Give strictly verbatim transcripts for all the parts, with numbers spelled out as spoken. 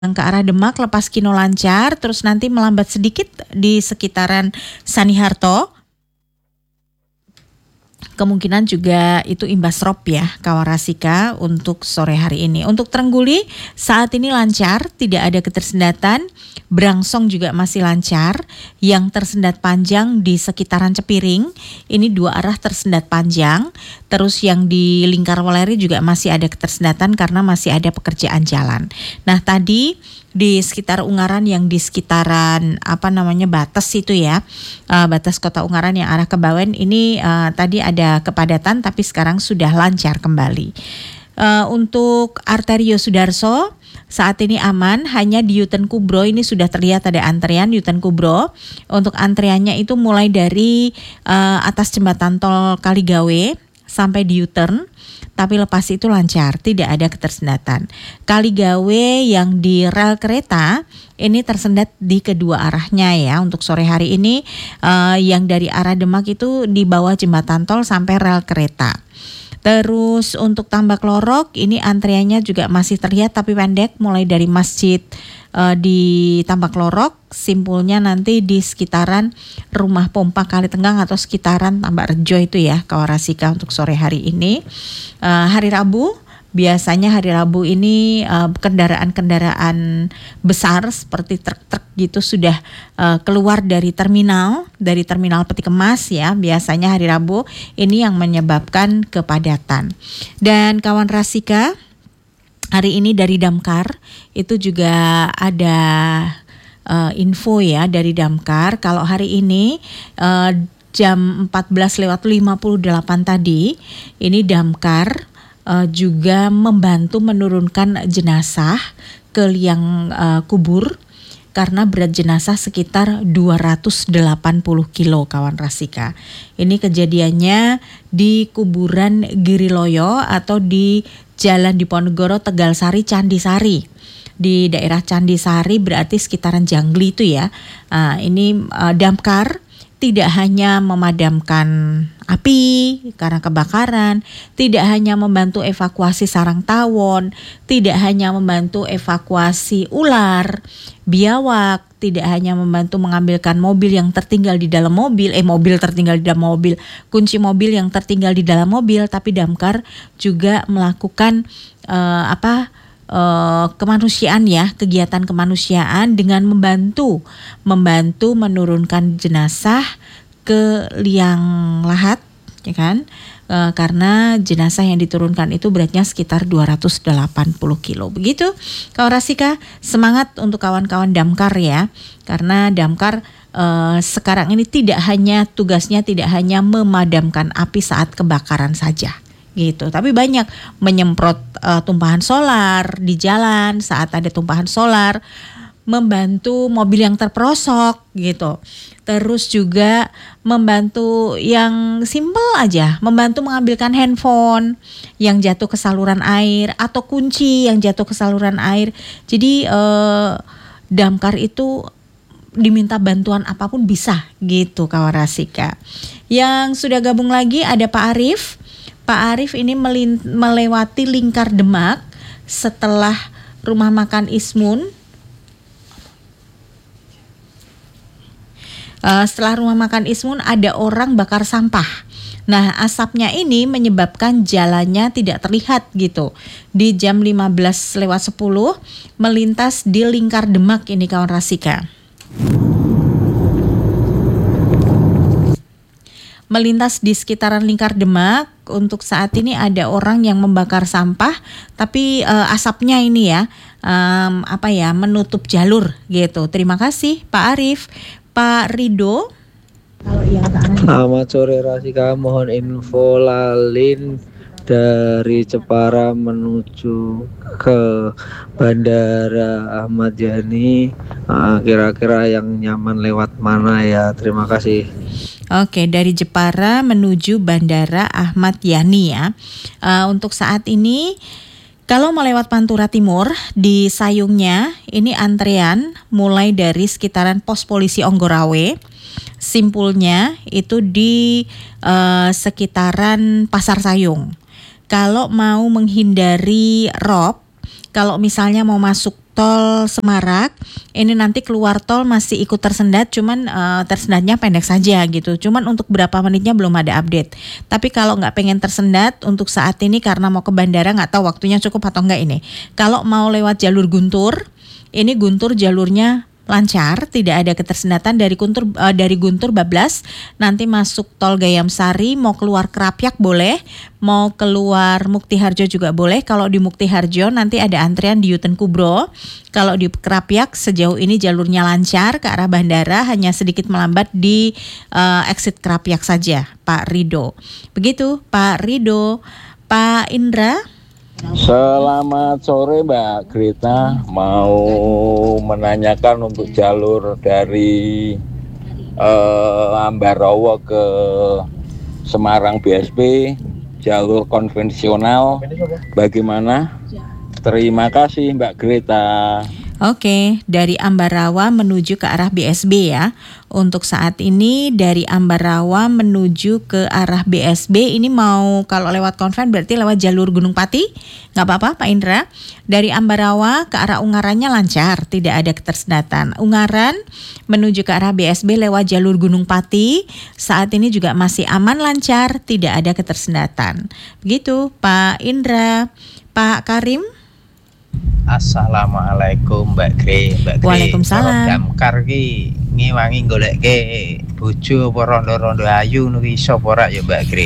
ke arah Demak lepas Kino lancar, terus nanti melambat sedikit di sekitaran Saniharto. Kemungkinan juga itu imbas rob ya Kawarasika untuk sore hari ini. Untuk Trengguli saat ini lancar, tidak ada ketersendatan. Brangsong juga masih lancar. Yang tersendat panjang di sekitaran Cepiring, ini dua arah tersendat panjang. Terus yang di Lingkar Weleri juga masih ada ketersendatan karena masih ada pekerjaan jalan. Nah tadi di sekitar Ungaran yang di sekitaran apa namanya batas itu ya, uh, batas kota Ungaran yang arah ke Bawen ini uh, tadi ada kepadatan tapi sekarang sudah lancar kembali. Uh, untuk Arterio Sudarso saat ini aman, hanya di U-turn Kubro ini sudah terlihat ada antrian U-turn Kubro. Untuk antriannya itu mulai dari uh, atas jembatan tol Kaligawe sampai di U-turn. Tapi lepas itu lancar, tidak ada ketersendatan. Kaligawe yang di rel kereta ini tersendat di kedua arahnya ya. Untuk sore hari ini uh, yang dari arah Demak itu di bawah jembatan tol sampai rel kereta. Terus untuk Tambak Lorok ini antriannya juga masih terlihat tapi pendek mulai dari masjid uh, di Tambak Lorok, simpulnya nanti di sekitaran Rumah Pompa Kalitenggang atau sekitaran Tambak Rejo itu ya Kawarasika untuk sore hari ini. Uh, hari Rabu biasanya hari Rabu ini uh, kendaraan-kendaraan besar seperti truk-truk gitu sudah uh, keluar dari terminal, dari terminal peti kemas ya. Biasanya hari Rabu ini yang menyebabkan kepadatan. Dan kawan Rasika, hari ini dari Damkar itu juga ada uh, info ya dari Damkar. Kalau hari ini uh, jam empat belas lewat lima puluh delapan tadi ini Damkar Uh, juga membantu menurunkan jenazah ke liang uh, kubur karena berat jenazah sekitar dua ratus delapan puluh kilo kawan Rasika. Ini kejadiannya di kuburan Giriloyo atau di Jalan Diponegoro Tegalsari Candisari. Di daerah Candisari berarti sekitaran Jangli itu ya. Uh, ini uh, Damkar tidak hanya memadamkan api karena kebakaran, tidak hanya membantu evakuasi sarang tawon, tidak hanya membantu evakuasi ular, biawak, tidak hanya membantu mengambilkan mobil yang tertinggal di dalam mobil, eh mobil tertinggal di dalam mobil, kunci mobil yang tertinggal di dalam mobil, tapi Damkar juga melakukan uh, apa? Uh, kemanusiaan ya, kegiatan kemanusiaan dengan membantu membantu menurunkan jenazah ke liang lahat ya kan, uh, karena jenazah yang diturunkan itu beratnya sekitar dua ratus delapan puluh kilo. Begitu kawan Rasika, semangat untuk kawan-kawan Damkar ya, karena Damkar uh, sekarang ini tidak hanya tugasnya tidak hanya memadamkan api saat kebakaran saja gitu, tapi banyak menyemprot uh, tumpahan solar di jalan saat ada tumpahan solar, membantu mobil yang terperosok gitu. Terus juga membantu yang simpel aja, membantu mengambilkan handphone yang jatuh ke saluran air atau kunci yang jatuh ke saluran air. Jadi uh, Damkar itu diminta bantuan apapun bisa gitu kawan Rasika. Yang sudah gabung lagi ada Pak Arif. Pak Arif ini melin- melewati Lingkar Demak setelah rumah makan Ismun. Uh, setelah rumah makan Ismun ada orang bakar sampah. Nah asapnya ini menyebabkan jalannya tidak terlihat gitu. Di jam lima belas lewat sepuluh melintas di Lingkar Demak ini kawan Rasika. Melintas di sekitaran Lingkar Demak, untuk saat ini ada orang yang membakar sampah, tapi uh, asapnya ini ya, um, apa ya, menutup jalur gitu. Terima kasih Pak Arif. Pak Rido. Kalau yang selamat sore Rasika, mohon info lalin dari Jepara menuju ke Bandara Ahmad Yani, uh, kira-kira yang nyaman lewat mana ya, terima kasih. Oke, dari Jepara menuju Bandara Ahmad Yani ya. Uh, untuk saat ini kalau mau lewat Pantura Timur di Sayungnya ini antrean mulai dari sekitaran pos polisi Onggorawe. Simpulnya itu di uh, sekitaran Pasar Sayung. Kalau mau menghindari Rob Kalau misalnya mau masuk tol Semarak, ini nanti keluar tol masih ikut tersendat, cuman uh, tersendatnya pendek saja gitu. Cuman untuk berapa menitnya belum ada update. Tapi kalau nggak pengen tersendat untuk saat ini karena mau ke bandara, nggak tahu waktunya cukup atau enggak ini. Kalau mau lewat jalur Guntur, ini Guntur jalurnya lancar, tidak ada ketersendatan dari Guntur uh, dari Guntur Bablas nanti masuk tol Gayam Sari, mau keluar Krapyak boleh, mau keluar Mukti Harjo juga boleh. Kalau di Mukti Harjo nanti ada antrian di Yuten Kubro. Kalau di Krapyak sejauh ini jalurnya lancar ke arah bandara, hanya sedikit melambat di uh, exit Krapyak saja, Pak Rido. Begitu Pak Rido. Pak Indra. Selamat sore Mbak Greta, mau menanyakan untuk jalur dari uh, Ambarawa ke Semarang B S B, jalur konvensional bagaimana? Terima kasih Mbak Greta. Oke, dari Ambarawa menuju ke arah B S B ya. Untuk saat ini dari Ambarawa menuju ke arah B S B ini mau kalau lewat konven berarti lewat jalur Gunung Pati. Nggak apa-apa Pak Indra. Dari Ambarawa ke arah Ungarannya lancar, tidak ada ketersendatan. Ungaran menuju ke arah B S B lewat jalur Gunung Pati. Saat ini juga masih aman lancar, tidak ada ketersendatan. Begitu Pak Indra. Pak Karim. Assalamualaikum Mbak Gre, Mbak Gre. Waalaikumsalam. Damkar ki ngewangi goleke bojo apa rondo-rondo ayu nuwi sapa ora ya Mbak Gre.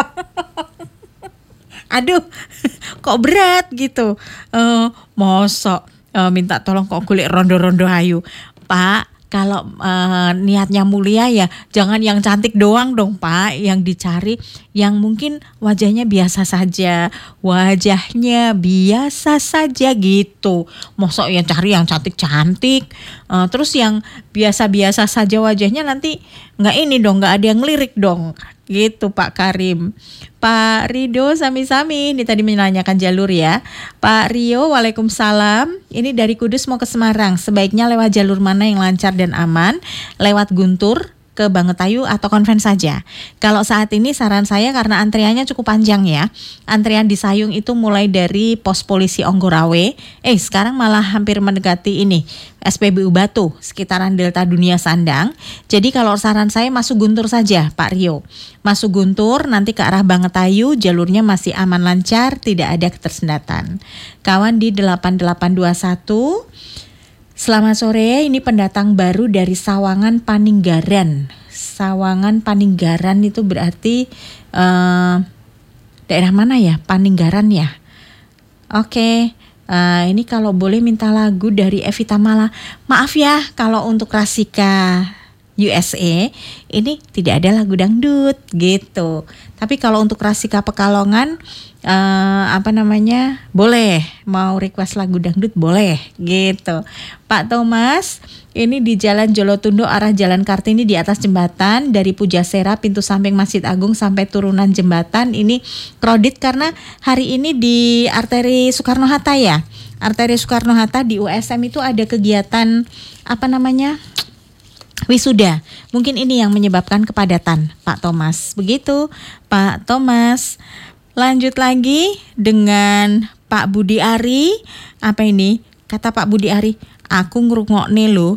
Aduh, kok berat gitu. Uh, mosok uh, minta tolong kok golek rondo-rondo ayu. Pak, kalau uh, niatnya mulia ya jangan yang cantik doang dong Pak, yang dicari yang mungkin wajahnya biasa saja, wajahnya biasa saja gitu. Mosok yang cari yang cantik-cantik, uh, terus yang biasa-biasa saja wajahnya nanti nggak ini dong, nggak ada yang ngelirik dong. Gitu Pak Karim. Pak Rido sami-sami, ini tadi menanyakan jalur ya. Pak Rio, waalaikumsalam. Ini dari Kudus mau ke Semarang, sebaiknya lewat jalur mana yang lancar dan aman? Lewat Guntur ke Bangetayu atau konven saja. Kalau saat ini saran saya karena antriannya cukup panjang ya. Antrian di Sayung itu mulai dari pos polisi Onggorawe. Eh sekarang malah hampir mendekati ini S P B U Batu, sekitaran Delta Dunia Sandang. Jadi kalau saran saya masuk Guntur saja Pak Rio. Masuk Guntur nanti ke arah Bangetayu, jalurnya masih aman lancar, tidak ada ketersendatan. Kawan di delapan delapan dua satu. Selamat sore, ini pendatang baru dari Sawangan Paninggaran. Sawangan Paninggaran itu berarti uh, daerah mana ya? Paninggaran ya? Oke, uh, ini kalau boleh minta lagu dari Evita Mala. Maaf ya kalau untuk Rasika U S A ini tidak ada lagu dangdut gitu. Tapi kalau untuk Rasika Pekalongan Uh, apa namanya boleh, mau request lagu dangdut boleh gitu. Pak Thomas, ini di Jalan Jolotundo arah Jalan Kartini di atas jembatan dari Pujasera pintu samping Masjid Agung sampai turunan jembatan ini kredit karena hari ini di arteri Soekarno-Hatta ya. Arteri Soekarno-Hatta di U S M itu ada kegiatan apa namanya? Wisuda. Mungkin ini yang menyebabkan kepadatan Pak Thomas. Begitu Pak Thomas. Lanjut lagi dengan Pak Budi Ari. Apa ini? Kata Pak Budi Ari, aku ngrungokne lho.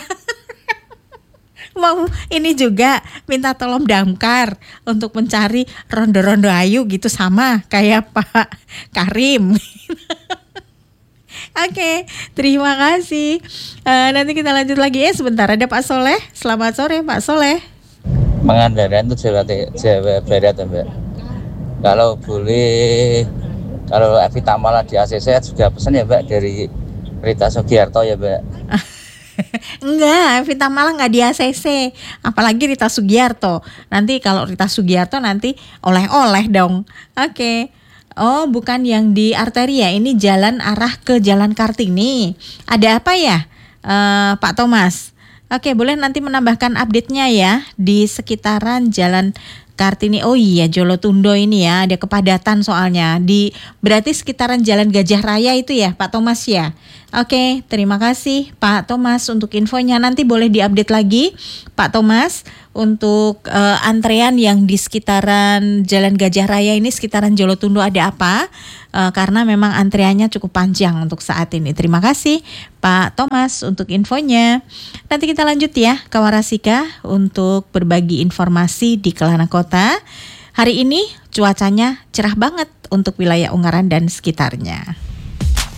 Mau ini juga minta tolong damkar untuk mencari rondo-rondo ayu gitu sama kayak Pak Karim. Oke, terima kasih. Uh, nanti kita lanjut lagi ya sebentar. Ada Pak Soleh. Selamat sore Pak Soleh. Pangandaran itu Jawa, Jawa Barat Mbak. Kalau boleh, kalau Evita Mala di A C C juga pesan ya Mbak dari Rita Sugiarto ya Mbak. Enggak, Evita Mala nggak di A C C, apalagi Rita Sugiarto. Nanti kalau Rita Sugiarto nanti oleh-oleh dong. Oke. Oh, bukan yang di arteri ya, ini jalan arah ke Jalan Kartini. Ada apa ya, uh, Pak Thomas? Oke, boleh nanti menambahkan update-nya ya di sekitaran Jalan Kartini. Oh iya, Jolotundo ini ya ada kepadatan soalnya di berarti sekitaran Jalan Gajah Raya itu ya Pak Thomas ya. Oke, terima kasih Pak Thomas untuk infonya. Nanti boleh diupdate lagi Pak Thomas untuk uh, antrean yang di sekitaran Jalan Gajah Raya ini, sekitaran Jolotundo ada apa? Uh, karena memang antreannya cukup panjang untuk saat ini. Terima kasih Pak Thomas untuk infonya. Nanti kita lanjut ya Kawarasika untuk berbagi informasi di Kelana Kota. Hari ini cuacanya cerah banget untuk wilayah Ungaran dan sekitarnya.